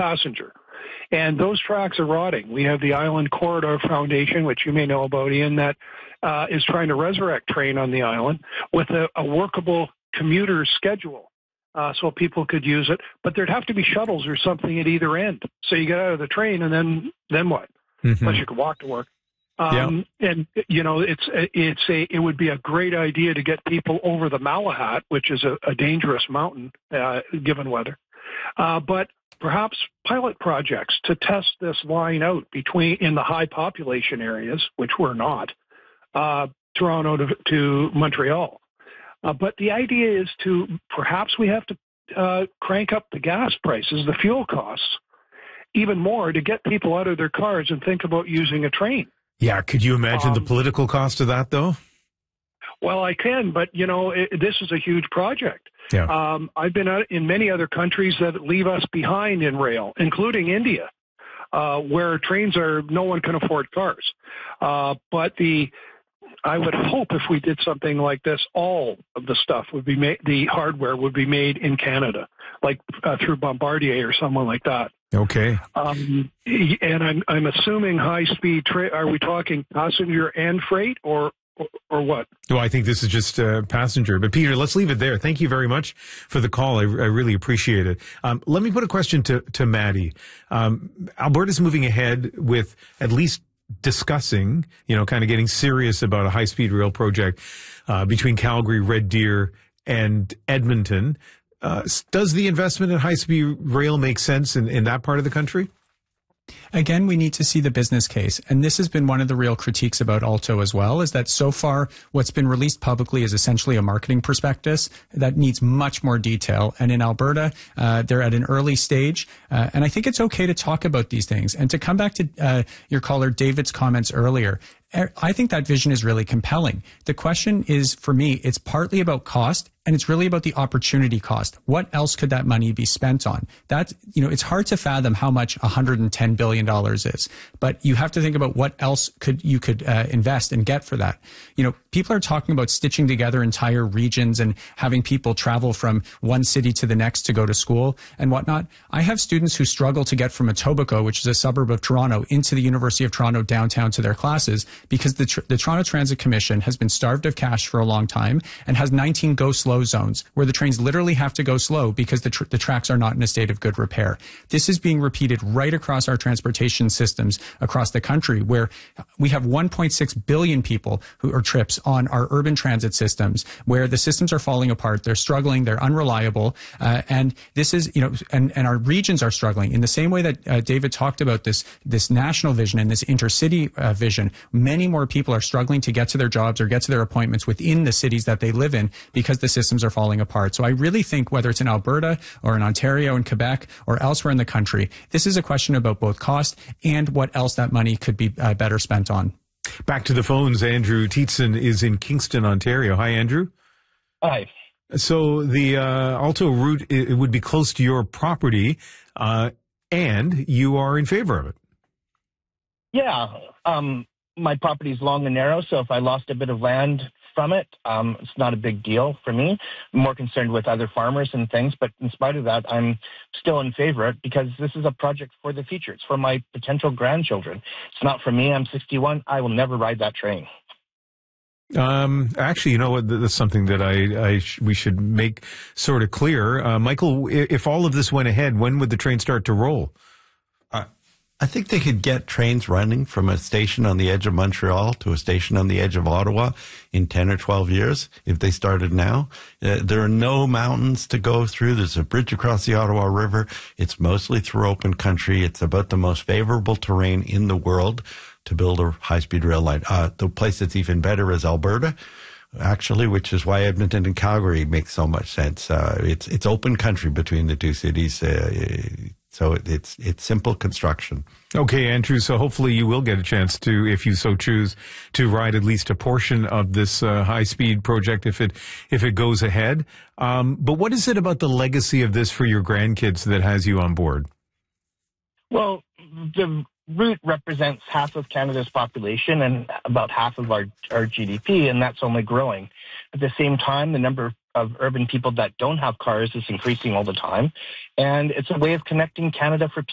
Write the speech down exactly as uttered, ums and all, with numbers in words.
passenger. And those tracks are rotting. We have the Island Corridor Foundation, which you may know about, Ian, that uh, is trying to resurrect train on the island with a, a workable commuter schedule uh, so people could use it. But there'd have to be shuttles or something at either end. So you get out of the train, and then then what? Mm-hmm. Unless you could walk to work. Um, yeah. And, you know, it's it's a it would be a great idea to get people over the Malahat, which is a, a dangerous mountain, uh, given weather. Uh, but perhaps pilot projects to test this line out between in the high population areas, which we're not, uh, Toronto to, to Montreal. Uh, but the idea is to perhaps we have to uh, crank up the gas prices, the fuel costs, even more to get people out of their cars and think about using a train. Yeah, could you imagine um, the political cost of that, though? Well, I can, but, you know, it, this is a huge project. Yeah. Um, I've been out in many other countries that leave us behind in rail, including India, uh, where trains are, no one can afford cars. Uh, but the, I would hope if we did something like this, all of the stuff would be made, the hardware would be made in Canada, like uh, through Bombardier or someone like that. Okay. Um, and I'm I'm assuming high speed train. Are we talking passenger and freight, or or, or what? Well, I think this is just uh, passenger. But Peter, let's leave it there. Thank you very much for the call. I, I really appreciate it. Um, let me put a question to to Maddie. Um, Alberta's moving ahead with at least discussing, you know, kind of getting serious about a high speed rail project uh, between Calgary, Red Deer, and Edmonton. Uh, does the investment in high-speed rail make sense in, in that part of the country? Again, we need to see the business case. And this has been one of the real critiques about Alto as well, is that so far what's been released publicly is essentially a marketing prospectus that needs much more detail. And in Alberta, uh, they're at an early stage. Uh, and I think it's okay to talk about these things. And to come back to uh, your caller David's comments earlier, I think that vision is really compelling. The question is, for me, it's partly about cost, and it's really about the opportunity cost. What else could that money be spent on? That, you know, it's hard to fathom how much one hundred ten billion dollars is, but you have to think about what else could you could uh, invest and get for that. You know, people are talking about stitching together entire regions and having people travel from one city to the next to go to school and whatnot. I have students who struggle to get from Etobicoke, which is a suburb of Toronto, into the University of Toronto downtown to their classes because the, tr- the Toronto Transit Commission has been starved of cash for a long time and has nineteen go slow zones where the trains literally have to go slow because the, tr- the tracks are not in a state of good repair. This is being repeated right across our transportation systems across the country, where we have one point six billion people who are trips on our urban transit systems, where the systems are falling apart. They're struggling. They're unreliable. Uh, and this is, you know, and, and our regions are struggling in the same way that uh, David talked about this, this national vision and this intercity uh, vision. Many more people are struggling to get to their jobs or get to their appointments within the cities that they live in because the systems are falling apart. So I really think whether it's in Alberta or in Ontario and Quebec or elsewhere in the country, this is a question about both cost and what else that money could be uh, better spent on. Back to the phones. Andrew Tietson is in Kingston, Ontario. Hi, Andrew. Hi. So the uh, Alto route, it, it would be close to your property, uh, and you are in favor of it. Yeah. Um, my property is long and narrow, so if I lost a bit of land from it, um, it's not a big deal for me. I'm more concerned with other farmers and things, but in spite of that, I'm still in favor of it because this is a project for the future. It's for my potential grandchildren. It's not for me. I'm sixty-one. I will never ride that train. Um, actually, you know what? That's something that I, I sh- we should make sort of clear. Uh, Michael, if all of this went ahead, when would the train start to roll? I think they could get trains running from a station on the edge of Montreal to a station on the edge of Ottawa in ten or twelve years if they started now. Uh, there are no mountains to go through. There's a bridge across the Ottawa River. It's mostly through open country. It's about the most favorable terrain in the world to build a high-speed rail line. Uh, the place that's even better is Alberta, actually, which is why Edmonton and Calgary make so much sense. Uh, it's it's open country between the two cities. Uh, So it's it's simple construction. Okay, Andrew, so hopefully you will get a chance to, if you so choose, to ride at least a portion of this uh, high-speed project if it if it goes ahead. Um, but what is it about the legacy of this for your grandkids that has you on board? Well, the route represents half of Canada's population and about half of our, our G D P, and that's only growing. At the same time, the number of urban people that don't have cars is increasing all the time, and it's a way of connecting Canada for people.